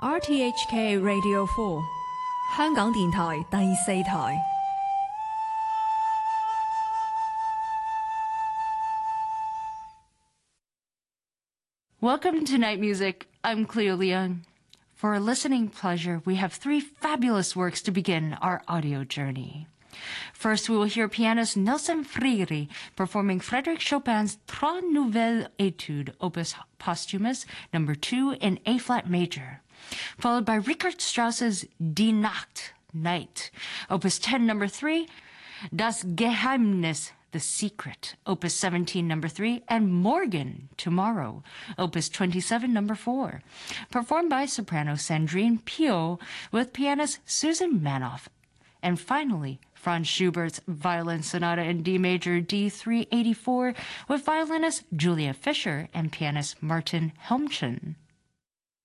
RTHK Radio 4香港電台第四台。 Welcome to Night Music. I'm Cleo Leung. For a listening pleasure, we have three fabulous works to begin our audio journey. First, we will hear pianist Nelson Freire performing Frédéric Chopin's Trois Nouvelles Etudes, Opus Posthumous, No. 2 in A-flat major, followed by Richard Strauss's Die Nacht, Night, Opus 10, No. 3, Das Geheimnis, The Secret, Opus 17, No. 3, and Morgen, Tomorrow, Opus 27, No. 4, performed by soprano Sandrine Piot with pianist Susan Manoff. And finally, Franz Schubert's Violin Sonata in D major D384 with violinist Julia Fischer and pianist Martin Helmchen.